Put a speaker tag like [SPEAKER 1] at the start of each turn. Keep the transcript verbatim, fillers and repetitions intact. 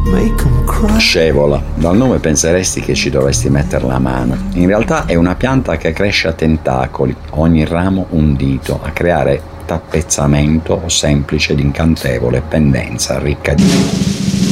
[SPEAKER 1] Scevola, dal nome penseresti che ci dovresti mettere la mano. In realtà è una pianta che cresce a tentacoli, ogni ramo un dito, a creare tappezzamento semplice ed incantevole pendenza ricca di